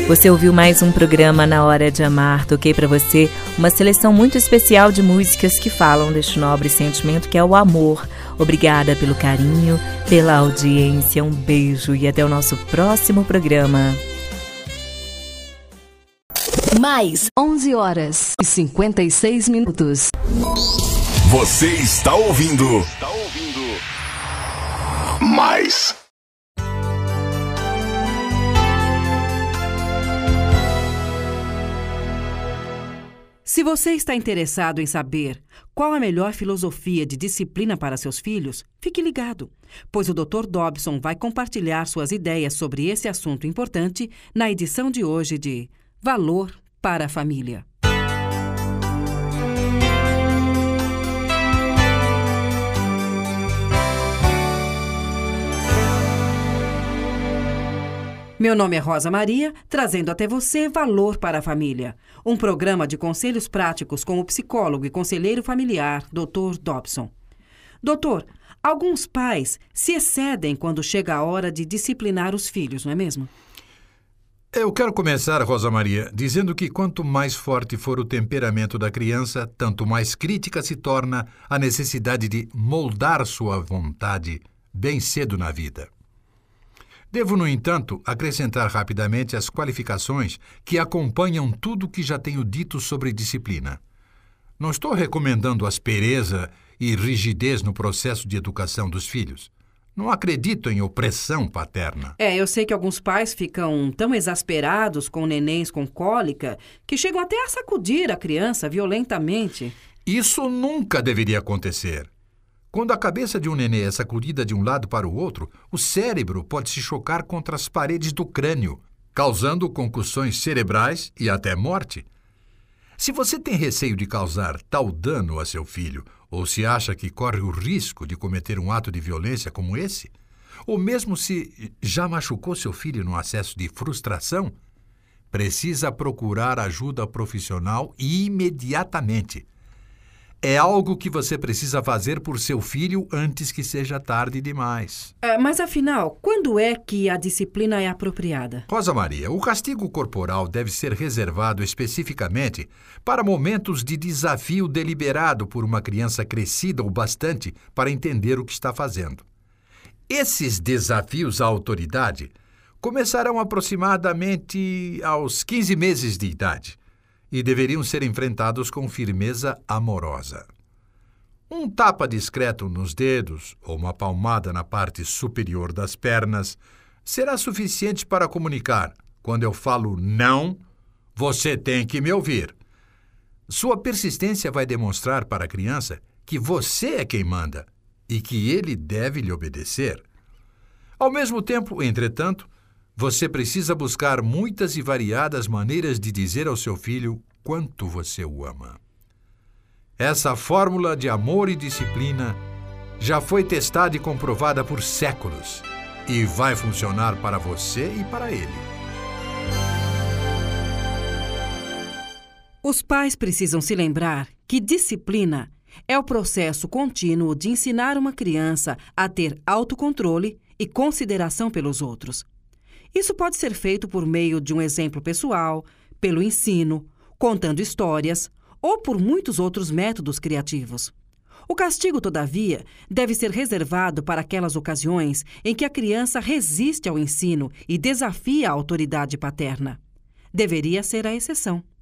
Você ouviu mais um programa Na Hora de Amar. Toquei para você uma seleção muito especial de músicas que falam deste nobre sentimento que é o amor. Obrigada pelo carinho, pela audiência. Um beijo e até o nosso próximo programa. Mais 11 horas e 56 minutos. Você está ouvindo Mais. Se você está interessado em saber qual a melhor filosofia de disciplina para seus filhos, fique ligado, pois o Dr. Dobson vai compartilhar suas ideias sobre esse assunto importante na edição de hoje de Valor para a Família. Meu nome é Rosa Maria, trazendo até você Valor para a Família, um programa de conselhos práticos com o psicólogo e conselheiro familiar, Dr. Dobson. Doutor, alguns pais se excedem quando chega a hora de disciplinar os filhos, não é mesmo? Eu quero começar, Rosa Maria, dizendo que quanto mais forte for o temperamento da criança, tanto mais crítica se torna a necessidade de moldar sua vontade bem cedo na vida. Devo, no entanto, acrescentar rapidamente as qualificações que acompanham tudo que já tenho dito sobre disciplina. Não estou recomendando aspereza e rigidez no processo de educação dos filhos. Não acredito em opressão paterna. Eu sei que alguns pais ficam tão exasperados com nenéns com cólica que chegam até a sacudir a criança violentamente. Isso nunca deveria acontecer. Quando a cabeça de um nenê é sacudida de um lado para o outro, o cérebro pode se chocar contra as paredes do crânio, causando concussões cerebrais e até morte. Se você tem receio de causar tal dano a seu filho, ou se acha que corre o risco de cometer um ato de violência como esse, ou mesmo se já machucou seu filho num acesso de frustração, precisa procurar ajuda profissional imediatamente. É algo que você precisa fazer por seu filho antes que seja tarde demais. Mas, afinal, quando é que a disciplina é apropriada? Rosa Maria, o castigo corporal deve ser reservado especificamente para momentos de desafio deliberado por uma criança crescida o bastante para entender o que está fazendo. Esses desafios à autoridade começarão aproximadamente aos 15 meses de idade. E deveriam ser enfrentados com firmeza amorosa. Um tapa discreto nos dedos ou uma palmada na parte superior das pernas será suficiente para comunicar: quando eu falo não, você tem que me ouvir. Sua persistência vai demonstrar para a criança que você é quem manda e que ele deve lhe obedecer. Ao mesmo tempo, entretanto, você precisa buscar muitas e variadas maneiras de dizer ao seu filho quanto você o ama. Essa fórmula de amor e disciplina já foi testada e comprovada por séculos e vai funcionar para você e para ele. Os pais precisam se lembrar que disciplina é o processo contínuo de ensinar uma criança a ter autocontrole e consideração pelos outros. Isso pode ser feito por meio de um exemplo pessoal, pelo ensino, contando histórias ou por muitos outros métodos criativos. O castigo, todavia, deve ser reservado para aquelas ocasiões em que a criança resiste ao ensino e desafia a autoridade paterna. Deveria ser a exceção.